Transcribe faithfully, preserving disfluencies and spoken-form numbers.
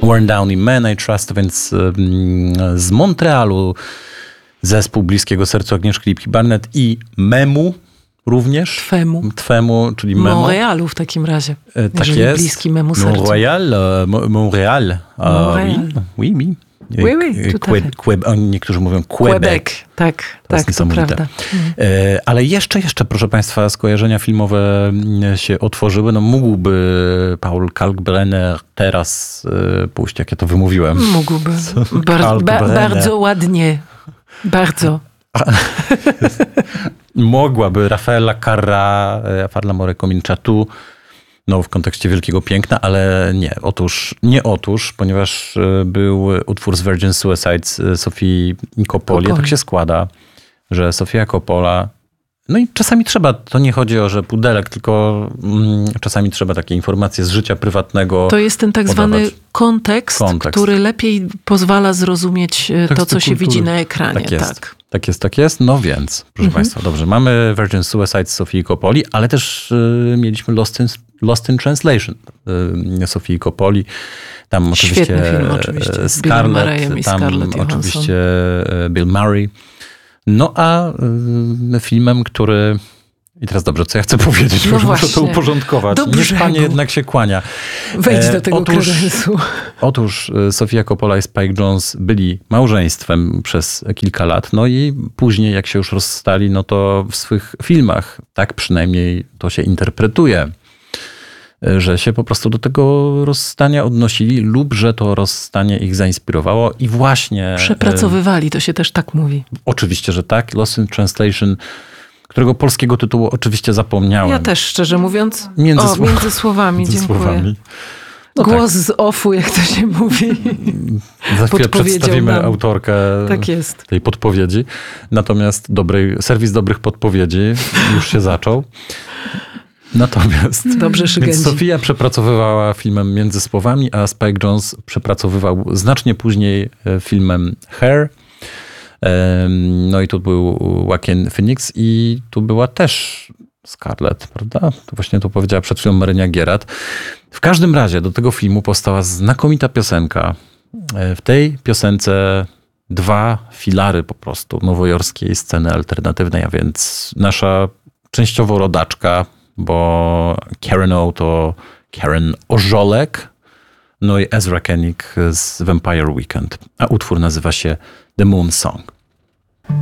Worn Down in Men I Trust, więc z Montrealu zespół bliskiego sercu Agnieszki Lipki-Barnett i Memu również. Twemu. Twemu, czyli Memu. Montrealu w takim razie. E, tak jest. Bliski Memu sercu. Montreal, uh, Montreal. Uh, Montreal. Oui, oui, oui. Oui, oui, tout à fait. Que, oni niektórzy mówią Quebec. Quebec. Tak, to tak, to prawda. Mhm. E, ale jeszcze, jeszcze, proszę Państwa, skojarzenia filmowe się otworzyły. No mógłby Paul Kalkbrenner teraz e, pójść, jak ja to wymówiłem. Mógłby. Bar- ba- bardzo ładnie. Bardzo. Mogłaby Rafaela Carrà, Far l'amore comincia tu, no w kontekście Wielkiego Piękna, ale nie. Otóż, nie otóż, ponieważ był utwór z Virgin Suicide Sofii Coppoli. Coppoli. Tak się składa, że Sofia Coppola, no i czasami trzeba, to nie chodzi o, że pudelek, tylko mm, czasami trzeba takie informacje z życia prywatnego. To jest ten tak podawać. zwany kontekst, kontekst, który lepiej pozwala zrozumieć Teksty to, co się kultury. widzi na ekranie. Tak jest. Tak. Tak jest, tak jest. No więc, proszę mhm. Państwa, dobrze, mamy Virgin Suicide Sofii Coppoli, ale też y, mieliśmy Lost in, Lost in Translation y, Sofii Coppoli. Tam oczywiście, film, oczywiście. Scarlett, tam Scarlett oczywiście Bill Murray. No a y, filmem, który... I teraz dobrze, co ja chcę powiedzieć? No muszę to uporządkować. Niech Pani jednak się kłania. Wejdź do tego otóż, kredensu. Otóż Sofia Coppola i Spike Jonze byli małżeństwem przez kilka lat. No i później, jak się już rozstali, no to w swych filmach, tak przynajmniej to się interpretuje, że się po prostu do tego rozstania odnosili lub że to rozstanie ich zainspirowało i właśnie... Przepracowywali, to się też tak mówi. Oczywiście, że tak. Lost in Translation, którego polskiego tytułu oczywiście zapomniałem. Ja też, szczerze mówiąc. Między, o, słowa, między słowami, między dziękuję. Słowami. No Głos tak. z offu, jak to się mówi. Za chwilę przedstawimy nam. autorkę tak jest. tej podpowiedzi. Natomiast dobrej, serwis dobrych podpowiedzi już się zaczął. Natomiast Dobrze więc Sofia przepracowywała filmem Między Słowami, a Spike Jonze przepracowywał znacznie później filmem Hair. No i tu był Joaquin Phoenix i tu była też Scarlett, prawda? To właśnie to powiedziała przed chwilą Marynia Gierat. W każdym razie do tego filmu powstała znakomita piosenka. W tej piosence dwa filary po prostu nowojorskiej sceny alternatywnej, a więc nasza częściowo rodaczka, bo Karen O to Karen Ożolek, no i Ezra Koenig z Vampire Weekend, a utwór nazywa się The Moon Song.